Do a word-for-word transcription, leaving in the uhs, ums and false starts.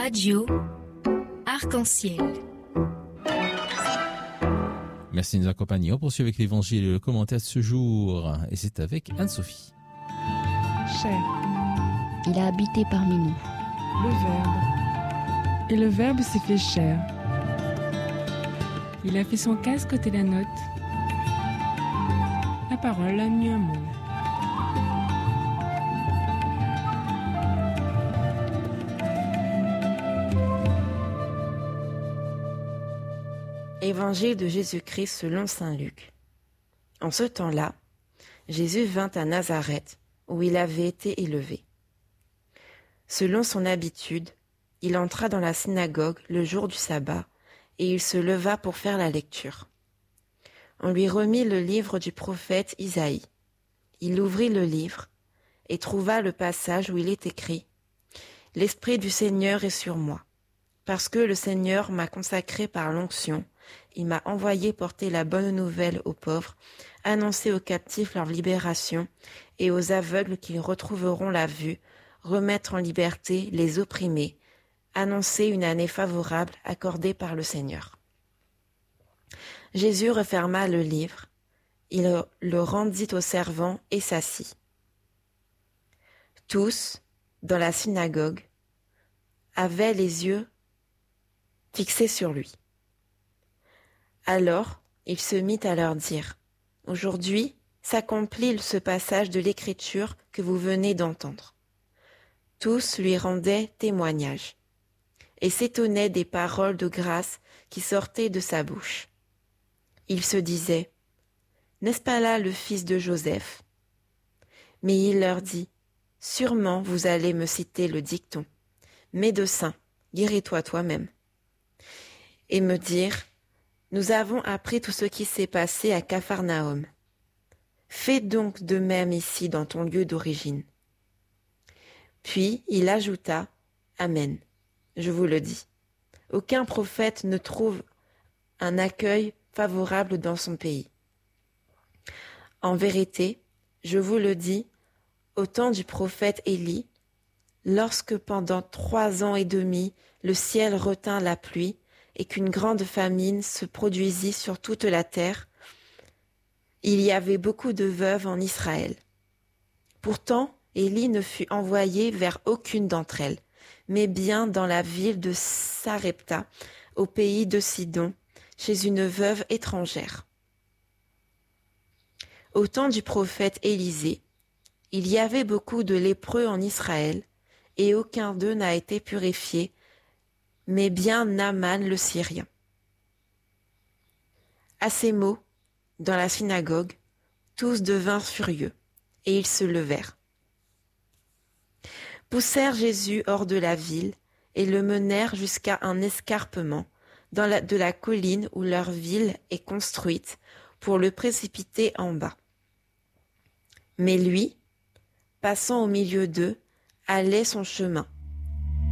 Radio Arc-en-Ciel. Merci de nous accompagner. On poursuit avec l'évangile et le commentaire de ce jour. Et c'est avec Anne-Sophie. Cher. Il a habité parmi nous. Le Verbe. Et le Verbe s'est fait chair. Il a fait son casque côté la note. La parole a mis un mot. Évangile de Jésus-Christ selon saint Luc. En ce temps-là, Jésus vint à Nazareth, où il avait été élevé. Selon son habitude, il entra dans la synagogue le jour du sabbat, et il se leva pour faire la lecture. On lui remit le livre du prophète Isaïe. Il ouvrit le livre, et trouva le passage où il est écrit « L'Esprit du Seigneur est sur moi, parce que le Seigneur m'a consacré par l'onction. Il m'a envoyé porter la bonne nouvelle aux pauvres, annoncer aux captifs leur libération et aux aveugles qu'ils retrouveront la vue, remettre en liberté les opprimés, annoncer une année favorable accordée par le Seigneur. » Jésus referma le livre, il le rendit au servant et s'assit. Tous, dans la synagogue, avaient les yeux fixés sur lui. Alors, il se mit à leur dire « Aujourd'hui s'accomplit ce passage de l'Écriture que vous venez d'entendre. » Tous lui rendaient témoignage et s'étonnaient des paroles de grâce qui sortaient de sa bouche. Il se disait « N'est-ce pas là le fils de Joseph ?» Mais il leur dit « Sûrement vous allez me citer le dicton « Médecin, guéris-toi toi-même » et me dire « Nous avons appris tout ce qui s'est passé à Capharnaüm. Fais donc de même ici dans ton lieu d'origine. » Puis il ajouta « Amen, je vous le dis. Aucun prophète ne trouve un accueil favorable dans son pays. En vérité, je vous le dis, au temps du prophète Élie, lorsque pendant trois ans et demi le ciel retint la pluie, et qu'une grande famine se produisit sur toute la terre, il y avait beaucoup de veuves en Israël. Pourtant, Élie ne fut envoyé vers aucune d'entre elles, mais bien dans la ville de Sarepta, au pays de Sidon, chez une veuve étrangère. Au temps du prophète Élisée, il y avait beaucoup de lépreux en Israël, et aucun d'eux n'a été purifié, mais bien Naaman le Syrien. À ces mots, dans la synagogue, tous devinrent furieux, et ils se levèrent. Poussèrent Jésus hors de la ville, et le menèrent jusqu'à un escarpement dans la, de la colline où leur ville est construite, pour le précipiter en bas. Mais lui, passant au milieu d'eux, allait son chemin,